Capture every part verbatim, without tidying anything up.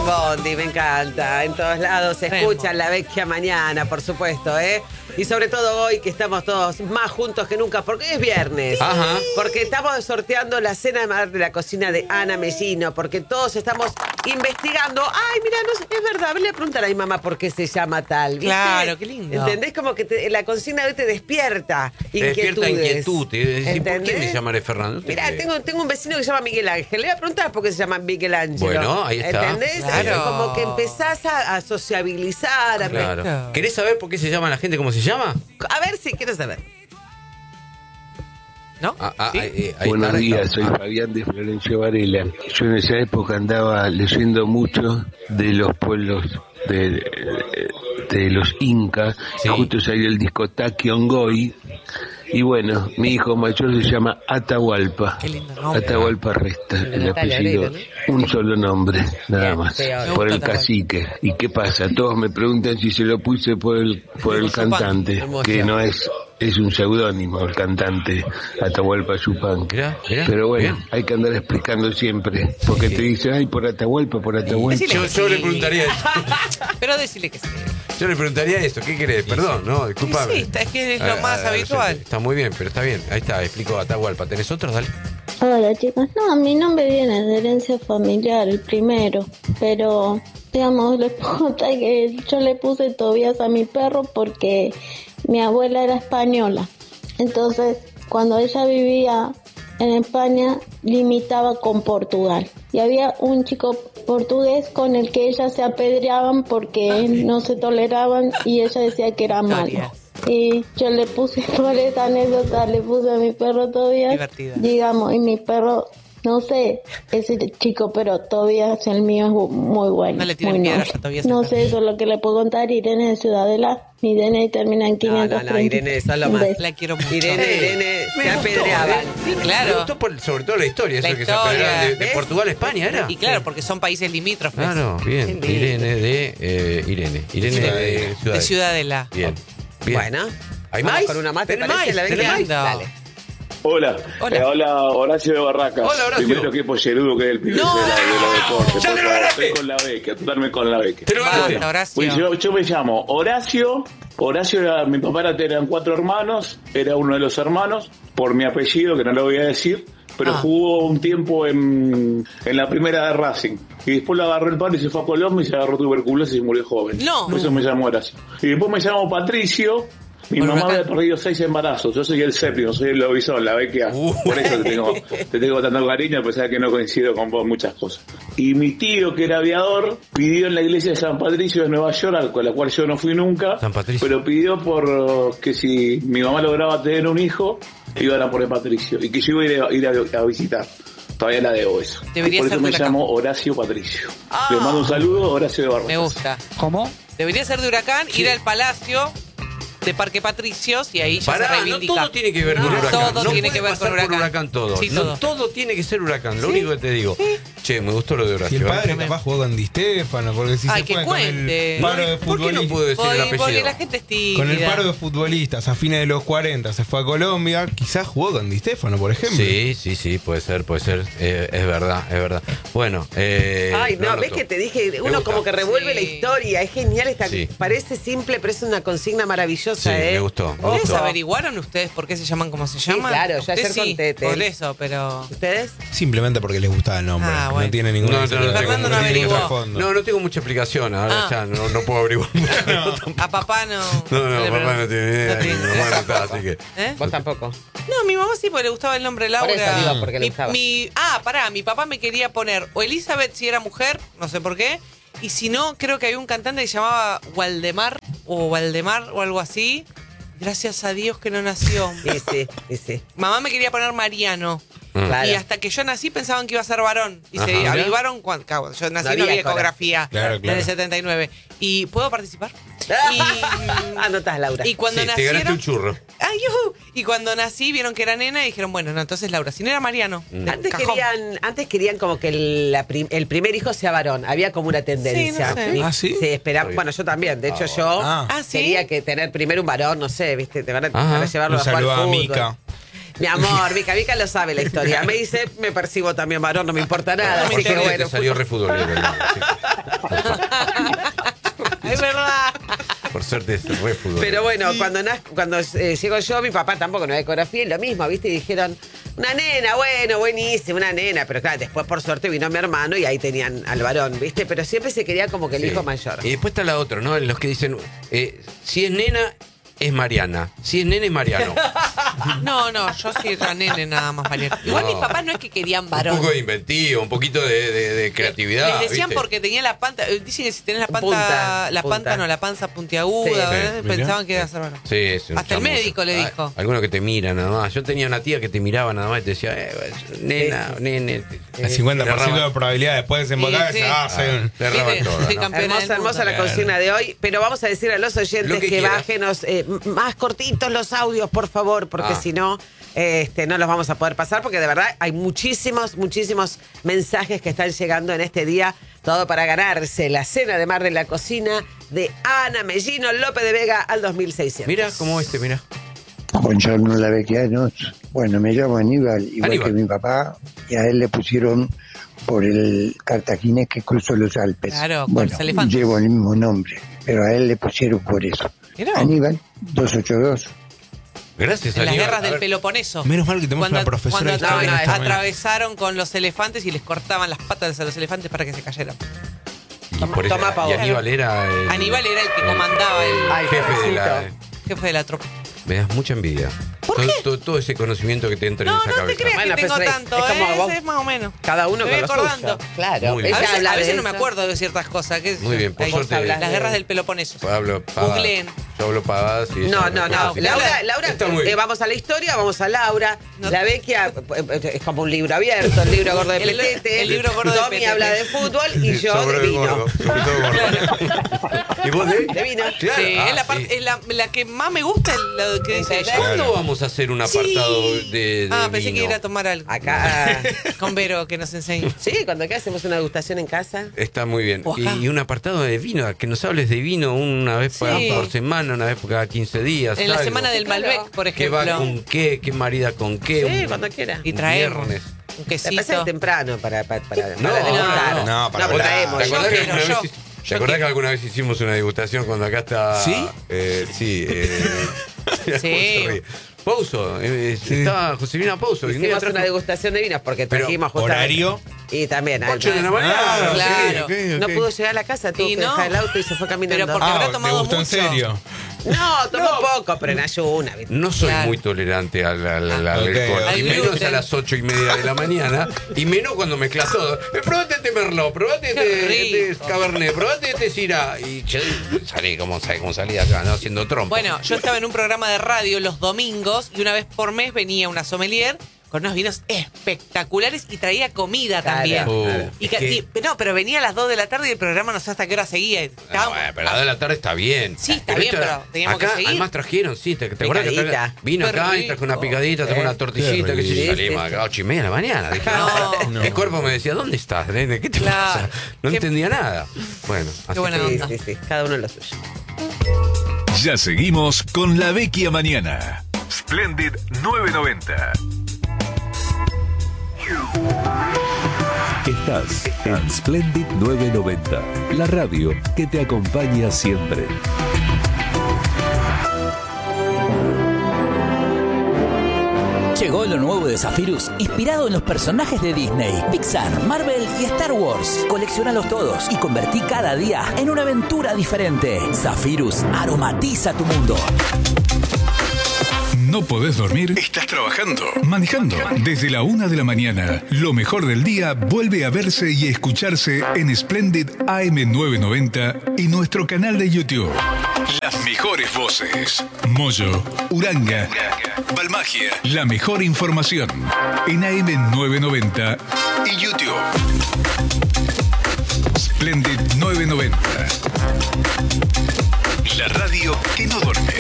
Bondi, me encanta. En todos lados se escuchan La Vecchia Mañana, por supuesto, ¿eh? Y sobre todo hoy que estamos todos más juntos que nunca, porque hoy es viernes. Ajá. Porque estamos sorteando la cena de mar de la cocina de Ana Mellino, porque todos estamos investigando. Ay, mira, no sé, es verdad, voy a preguntar a mi mamá por qué se llama tal, ¿viste? Claro, qué lindo. ¿Entendés? Como que te, la cocina de hoy te despierta Te despierta inquietudes. inquietud. Te decís, ¿por qué ¿Entendés? me llamaré Fernando? Mirá, tengo, tengo un vecino que se llama Miguel Ángel. Le voy a preguntar por qué se llama Miguel Ángel. Bueno, ahí está. ¿Entendés? Claro. Es como que empezás a, a sociabilizar. A Claro. Perfecto. ¿Querés saber por qué se llama la gente como se llama? A ver si quiero saber. ¿No? Ah, ah, ¿Sí? ahí, eh, ahí Buenos está, ahí días, está. soy Fabián de Florencio Varela. Yo en esa época andaba leyendo mucho de los pueblos de, de, de los incas. Sí. Justo salió el disco Taki Ongoy. Y bueno, mi hijo mayor se llama Atahualpa. Qué lindo nombre. Atahualpa Resta, El de el Natalia apellido. Oreiro, Un solo nombre, nada Bien, más. peor. Por Me el gusta cacique. ¿Y qué pasa? Todos me preguntan si se lo puse por el, por el Yupanqui. cantante, Hermoso. que no es, es un seudónimo, el cantante Atahualpa Yupanqui. Mirá, mirá, Pero bueno, bien. hay que andar explicando siempre, porque te dicen, ay, por Atahualpa, por Atahualpa. Decile Yo, que yo sí. le preguntaría eso. Pero decirle que sí. Yo le preguntaría eso. ¿Qué querés? Perdón, no, disculpame. Sí, está- es que es lo Ah, más ah, habitual. Está muy bien, pero está bien. Ahí está, explico Atahualpa. ¿Tenés otros? Dale. Hola chicos, no, mi nombre viene de herencia familiar, el primero, pero digamos, les puedo contar que yo le puse Tobías a mi perro porque mi abuela era española, entonces cuando ella vivía en España limitaba con Portugal y había un chico portugués con el que ellas se apedreaban porque no se toleraban y ella decía que era malo. Historias. Y yo le puse por esa anécdota, le puse a mi perro Tobías, Divertida. digamos, y mi perro, no sé, ese chico, pero Tobías, el mío es bu- muy bueno. No le tiren muy piedras noble. a Tobías, No el sé, perro. eso es lo que le puedo contar. Irene de Ciudadela, mi D N I termina en No, quinientos no, no, Irene, sos lo Un más. beso. La quiero mucho. Irene, Irene, Me se gustó, apedreaban. ¿eh? Sí, Me claro. gustó por- sobre todo la historia, La eso que se historia, apedreaban de, de ¿ves? Portugal a España, ¿era? Y claro, porque son países limítrofes. Claro, bien. Qué lindo. Irene de eh, Irene. Irene de Ciudad. De Ciudadela. Bien. Bien. Bueno. ¿Hay Vamos más? con una más, ¿te ¿Tenés parece? más? La ¿Tenés Vecchia? más? Lindo. Dale. Hola, Hola. Eh, hola Horacio de Barracas. Hola, Horacio. Primero que pollerudo que es el pibe No. de la, de la deporte. Ya te lo por favor. ganaste. Estoy con la beca, totalmente con la beca. Te lo ganaste. Basta, Horacio. Pues yo, yo me llamo Horacio. Horacio era, mi papá era, eran cuatro hermanos, era uno de los hermanos, por mi apellido, que no lo voy a decir, pero Ah. jugó un tiempo en, en la primera de Racing. Y después lo agarró el padre y se fue a Colombia y se agarró tuberculosis y murió joven. No. Por eso me llamo Horacio. Y después me llamo Patricio. Mi Por mamá huracán. había perdido seis embarazos. Yo soy el séptimo, soy el lobizón, la bequia. Uh. Por eso te tengo, te tengo tanto cariño, a pesar de que no coincido con vos en muchas cosas. Y mi tío, que era aviador, pidió en la iglesia de San Patricio de Nueva York, con la cual yo no fui nunca, San Patricio. pero pidió por que si mi mamá lograba tener un hijo, iban a poner Patricio. Y que yo iba a ir a, ir a, a visitar. Todavía la debo eso. Debería Por ser eso me de Huracán. llamo Horacio Patricio. Ah. Le mando un saludo, Horacio de Barracas. Me gusta. ¿Cómo? Debería ser de Huracán, ir al Palacio de Parque Patricios y ahí ya Pará, se no reivindica. todo tiene que ver con No, Huracán. todo no tiene puede que ver pasar con por Huracán. todo. Sí, no, todo. todo tiene que ser Huracán. Lo único que te digo. Che, me gustó lo de Si Horacio. el ¿eh? padre capaz jugó con Di Stéfano, porque si Ay, se que fue con cuente. el paro de ¿Por qué no futbolistas, puedo decir el Porque, porque apellido? la gente es tímida. con el paro de futbolistas a fines de los cuarenta se fue a Colombia, quizás jugó con Di Stéfano, por ejemplo. Sí, sí, sí, puede ser, puede ser. Eh, es verdad, es verdad. Bueno, eh, Ay, no, anoto. ves que te dije, Me uno gusta. como que revuelve Sí. la historia, es genial, esta, Sí. parece simple, pero es una consigna maravillosa, Sí, ¿eh? me gustó, me Ojo. ¿Ustedes averiguaron ustedes por qué se llaman como se Sí, llaman? claro, yo Ustedes ayer sí, conté, te- por eso, pero... ¿Ustedes? Simplemente porque les gustaba el nombre. Ah, bueno. No tiene ningún No, no, no, Fernando no tiene ningún averiguó. trasfondo. No, no tengo mucha explicación. Ahora Ah. ya no, no puedo averiguar mucho. A papá no... No, no, le papá no pregunto. tiene ni idea. No y tiene- mi mamá no está, así que. ¿Eh? Vos tampoco. No, mi mamá sí, porque le gustaba el nombre Laura. Por eso digo, porque le Mi- gustaba. mi- ah, pará, mi papá me quería poner o Elizabeth si era mujer, no sé por qué, y si no, creo que había un cantante que se llamaba Waldemar, o Waldemar, o algo así. Gracias a Dios que no nació. Sí, sí, sí, sí. Mamá me quería poner Mariano. Mm. Claro. Y hasta que yo nací pensaban que iba a ser varón. Y Ajá. se Mirá. avivaron cuando claro, yo nací, No no había había ecografía Claro, en claro. el setenta y nueve. ¿Y puedo participar? Anotás, Laura. Y cuando Sí, te ganaste nacieron... un churro. Ay, yujú. Y cuando nací vieron que era nena y dijeron, bueno, no, entonces Laura, si no era Mariano. de Antes cajón. querían, antes querían como que el, la prim- el primer hijo sea varón. Había como una tendencia. Sí, no sé. Mi- ¿Ah, sí? Se esperaba, bueno, yo también. De hecho, yo Ah. Ah, ¿sí? quería que tener primero un varón, no sé, viste, te van a, Ajá. van a llevarlo Un a jugar saludo a fútbol. Mica. Mi amor, Mica, Mica lo sabe la historia. Me dice, me percibo también varón, no me importa nada. Por Así que suerte bueno. te salió re futbolero. Sí. suerte es re futbolero. Pero bueno, cuando, naz- cuando eh, llego yo, mi papá tampoco no era ecografía, y lo mismo, ¿viste? Y dijeron, una nena, bueno, buenísima, una nena. Pero claro, después por suerte vino mi hermano y ahí tenían al varón, ¿viste? Pero siempre se quería como que el Sí. hijo mayor. Y después está la otra, ¿no? Los que dicen, eh, si es nena, es Mariana. Si es nene, es Mariano. No, no, yo sí era nene nada más, Mariana. Igual No. mis papás no es que querían Un varón. poco de inventivo, un poquito de, de- de creatividad. Les decían ¿viste? porque tenía la panta, eh, dicen que si tenés la panta, Punta, la punta. panta no, la panza puntiaguda, Sí. ¿verdad? Sí, pensaban que iba a ser varón. Sí, es un Hasta el chamuyo. médico le Hay- dijo. Alguno que te mira nada más. Yo tenía una tía que te miraba nada más y te decía, eh, nena, Sí, sí. nene. El cincuenta por ciento de probabilidad después de desembocar, Sí, sí. ah, soy un- Te erraban Viste, todas, soy ¿no? campeona Hermosa, del mundo. hermosa la Claro. consigna de hoy, pero vamos a decir a los oyentes Lo que, que quieras. bájenos eh, m- más cortitos los audios, por favor, porque Ah. si no, eh, este, no los vamos a poder pasar, porque de verdad hay muchísimos, muchísimos mensajes que están llegando en este día, todo para ganarse la cena de Mar de la Cocina de Ana Mellino López de Vega al dos mil seiscientos. Mira como este, mira. Buongiorno Lavecchianos. Bueno, me llamo Aníbal, igual Aníbal. que mi papá, y a él le pusieron por el cartaginés que cruzó los Alpes. Claro, con bueno, los elefantes. llevo el mismo nombre, pero a él le pusieron por eso. Mirá. Aníbal, doscientos ochenta y dos. Gracias, En las Aníbal. guerras A del ver, Peloponeso. Menos mal que tenemos Cuando- una profesora cuando de historia atra- en esta mañana. atravesaron con los elefantes y les cortaban las patas a los elefantes para que se cayeran. Y, por eso- Toma, Pavo. y Aníbal era el Aníbal era el que comandaba el Ay, jefe de la... pobrecito. jefe de la tropa. Me das mucha envidia. ¿Por todo, qué? Todo, todo ese conocimiento que te entra No, en esa no te cabeza. creas Bueno, que tengo pero es- tanto, es como ¿eh? vos. Es más o menos. Cada uno Me con voy lo acordando. suyo. Claro. Muy bien. A Ella veces, habla a de veces no me eso. acuerdo de ciertas cosas. ¿Qué sé Muy yo? bien, por Ahí, suerte- Las guerras del Peloponeso. Pablo pavadas. Googleen. Yo hablo pavadas y ella No, habla no, no. cosas. Laura, Laura Está muy eh, bien. vamos a la historia, vamos a Laura. No. La Vecchia eh, es como un libro abierto, el libro gordo de El- Petete. el libro gordo de Tommy Petete. habla de fútbol y yo Sobre de el vino. gordo, sobre todo gordo. ¿Y vos de? De vino. Claro. Sí, Ah, es la, sí. parte, es la, la que más me gusta, es la que dice ella. ¿Cuándo vamos a hacer un apartado Sí. de, de Ah, pensé vino? que ir a tomar algo. Acá. Con Vero, que nos enseñe. Sí, cuando acá hacemos una degustación en casa. Está muy bien. Ojalá. Y, y un apartado de vino, que nos hables de vino una vez por- Sí. por semana, una vez por cada quince días. En la algo. semana del Claro. Malbec, por ¿Qué va ejemplo. con qué? ¿Qué marida con qué? Sí, Un- cuando quiera. Y un traemos viernes. un Me parece quesito. temprano para, para, para, No, para degustar. no, no, para no, hablar. traemos. ¿Te Yo acordás, que quiero, alguna, yo. vez, ¿te Yo acordás quiero. que alguna vez hicimos una degustación cuando acá está... ¿Sí? Eh, sí. Eh, Sí. Pouso. eh, Estaba Josefina Pouso. y un día Hicimos trajo una degustación de vinos porque Pero, trajimos justamente. ¿horario? Y también. al- ocho de la mañana. Ah, claro. ok, ok, No ok. pudo llegar a la casa, tuvo Y que no. dejar el auto y se fue caminando. Pero porque Ah, habrá tomado ¿te gustó en mucho. serio? No, tomó poco, pero en ayuna. ¿viste? No soy Claro. muy tolerante al, al- al Ah, ok, alcohol, ok. y Al menos gluten. a las ocho y media de la mañana, y menos cuando mezclas todo. Eh, probate este Merlot, probate Qué este, rico. este Cabernet, probate este Syrah. Y che, salí como, salí como salí de acá, ¿no? Haciendo trompo. Bueno, yo estaba en un programa de radio los domingos y una vez por mes venía una sommelier con unos vinos espectaculares y traía comida Claro. también. Oh, Y es ca- que- y- no, pero venía a las dos de la tarde y el programa no sé hasta qué hora seguía. No, Estábamos- bueno, pero a las dos de la tarde está bien. Sí, está bien, esto- pero teníamos acá, que seguir. Además trajeron, sí, ¿te, te acuerdas que Picadita. traje- vino Qué acá y rico. trajo una picadita, trajo Eh, una tortillita, qué que sí, rico. salimos acá a ocho y media de la mañana. Dije, No. no. El cuerpo me decía, ¿dónde estás, nene? ¿Qué te Claro. pasa? No Qué- entendía nada. Bueno, así buena que- Sí, onda. sí, sí. Cada uno lo suyo. Ya seguimos con La Vecchia Mañana. Splendid nueve noventa. Estás en Splendid nueve noventa, la radio que te acompaña siempre. Llegó lo nuevo de Zephyrus, inspirado en los personajes de Disney, Pixar, Marvel y Star Wars. Colecciónalos todos y convertí cada día en una aventura diferente. Zephyrus aromatiza tu mundo. ¿No podés dormir? ¿Estás trabajando? ¿Manejando? Desde la una de la mañana, lo mejor del día vuelve a verse y escucharse en Splendid A M novecientos noventa y nuestro canal de YouTube. Las mejores voces. Moyo, Uranga, Balmagia. La mejor información en A M novecientos noventa y YouTube. Splendid novecientos noventa. La radio que no duerme.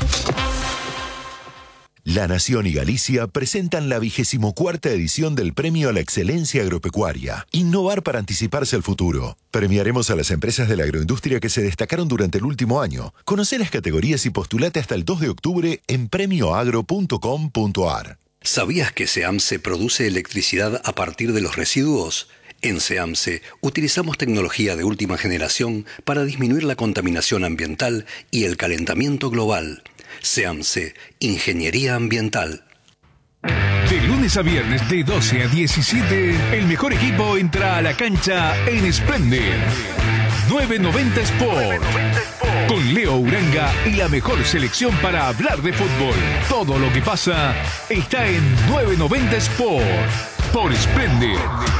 La Nación y Galicia presentan la vigésimo cuarta edición del Premio a la Excelencia Agropecuaria. Innovar para anticiparse al futuro. Premiaremos a las empresas de la agroindustria que se destacaron durante el último año. Conoce las categorías y postulate hasta el dos de octubre en premio agro punto com punto a r. ¿Sabías que SEAMSE produce electricidad a partir de los residuos? En SEAMSE utilizamos tecnología de última generación para disminuir la contaminación ambiental y el calentamiento global. SEAMSE, Ingeniería Ambiental. De lunes a viernes de doce a diecisiete, el mejor equipo entra a la cancha en Splendid. nueve noventa Sport. Con Leo Uranga y la mejor selección para hablar de fútbol. Todo lo que pasa está en nueve noventa Sport. Por Splendid.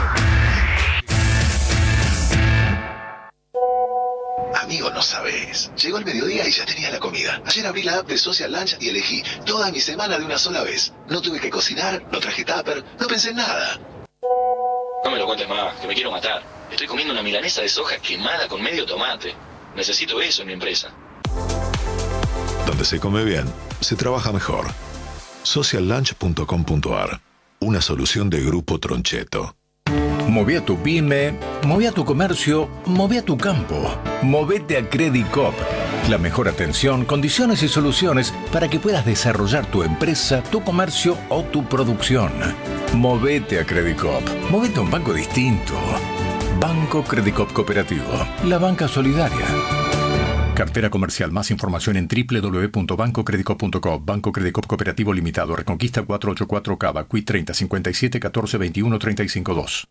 Amigo, no sabes. Llegó el mediodía y ya tenía la comida. Ayer abrí la app de Social Lunch y elegí toda mi semana de una sola vez. No tuve que cocinar, no traje tupper, no pensé en nada. No me lo cuentes más, que me quiero matar. Estoy comiendo una milanesa de soja quemada con medio tomate. Necesito eso en mi empresa. Donde se come bien, se trabaja mejor. social lunch punto com punto a r. Una solución de Grupo Troncheto. Moví a tu pyme, moví a tu comercio, moví a tu campo. Movete a Credicop. La mejor atención, condiciones y soluciones para que puedas desarrollar tu empresa, tu comercio o tu producción. Movete a Credicop. Movete a un banco distinto. Banco Credicop Cooperativo. La banca solidaria. Cartera comercial. Más información en doble u doble u doble u punto banco credicop punto com. Banco Credicop Cooperativo Limitado. Reconquista cuatrocientos ochenta y cuatro Cava. Q I treinta cincuenta y siete catorce veintiuno treinta y cinco dos.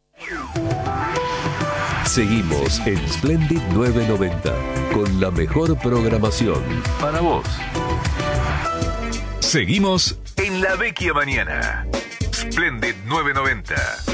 Seguimos en Splendid nueve noventa con la mejor programación para vos. Seguimos en la Vecchia Mañana. Splendid nueve noventa.